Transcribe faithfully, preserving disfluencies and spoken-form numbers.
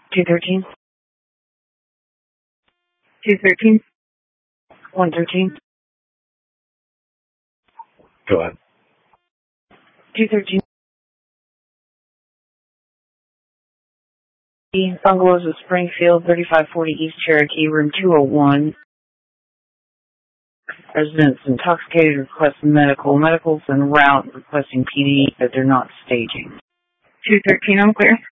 two thirteen. two thirteen. one thirteen. Go ahead. two thirteen. Bungalows of Springfield, thirty-five forty East Cherokee, room two oh one. Residents intoxicated requesting medical. Medicals en route requesting P D, but they're not staging. two thirteen, I'm clear.